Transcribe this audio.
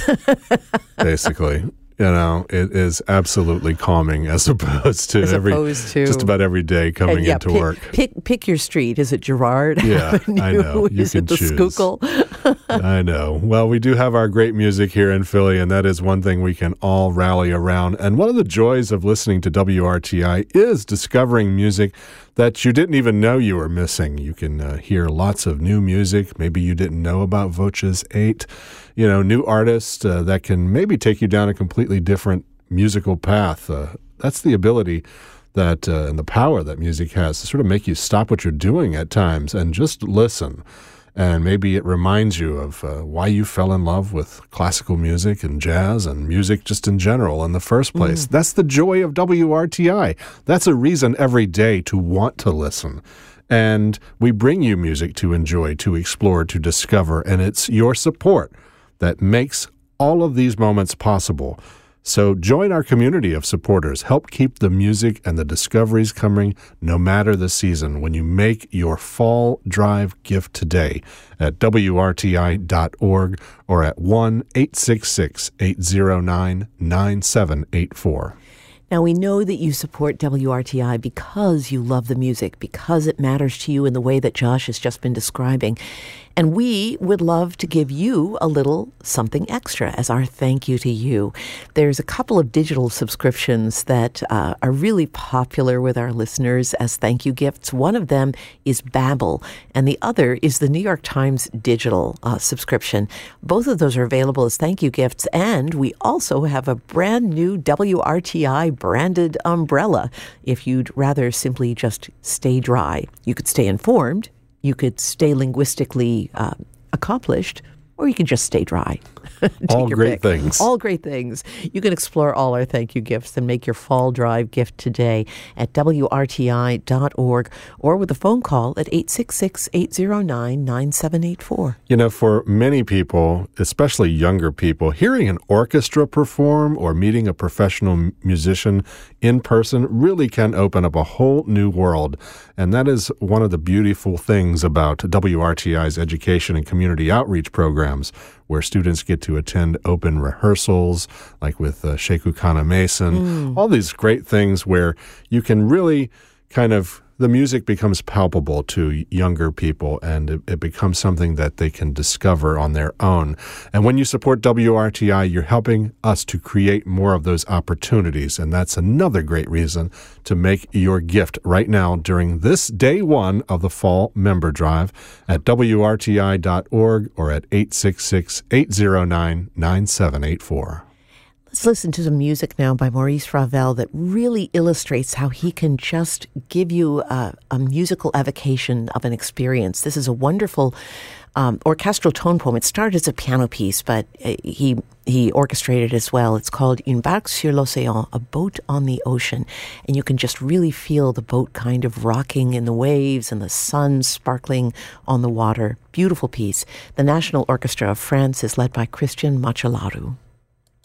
basically. It is absolutely calming as opposed to just about every day coming into work. Pick your street. Is it Girard Yeah, Avenue? I know. Is it the Schuylkill? I know. Well, we do have our great music here in Philly, and that is one thing we can all rally around. And one of the joys of listening to WRTI is discovering music that you didn't even know you were missing. You can hear lots of new music. Maybe you didn't know about Voces 8. New artists that can maybe take you down a completely different musical path. That's the ability that and the power that music has to sort of make you stop what you're doing at times and just listen. And maybe it reminds you of why you fell in love with classical music and jazz and music just in general in the first place. That's the joy of WRTI. That's a reason every day to want to listen. And we bring you music to enjoy, to explore, to discover, and it's your support that makes all of these moments possible. So join our community of supporters. Help keep the music and the discoveries coming no matter the season when you make your fall drive gift today at WRTI.org or at 1-866-809-9784. Now, we know that you support WRTI because you love the music, because it matters to you in the way that Josh has just been describing. And we would love to give you a little something extra as our thank you to you. There's a couple of digital subscriptions that are really popular with our listeners as thank you gifts. One of them is Babbel, and the other is the New York Times digital subscription. Both of those are available as thank you gifts, and we also have a brand new WRTI branded umbrella if you'd rather simply just stay dry. You could stay informed, you could stay linguistically accomplished, or you can just stay dry. All great things. All great things. You can explore all our thank you gifts and make your fall drive gift today at WRTI.org or with a phone call at 866-809-9784. For many people, especially younger people, hearing an orchestra perform or meeting a professional musician in person really can open up a whole new world. And that is one of the beautiful things about WRTI's education and community outreach programs, where students get to attend open rehearsals, like with Sheku Kana Mason, all these great things where you can really the music becomes palpable to younger people, and it becomes something that they can discover on their own. And when you support WRTI, you're helping us to create more of those opportunities, and that's another great reason to make your gift right now during this day one of the Fall Member Drive at WRTI.org or at 866-809-9784. Let's listen to some music now by Maurice Ravel that really illustrates how he can just give you a musical evocation of an experience. This is a wonderful orchestral tone poem. It started as a piano piece, but he orchestrated it as well. It's called Une barque sur l'océan, a boat on the ocean. And you can just really feel the boat kind of rocking in the waves and the sun sparkling on the water. Beautiful piece. The National Orchestra of France is led by Christian Macellaro.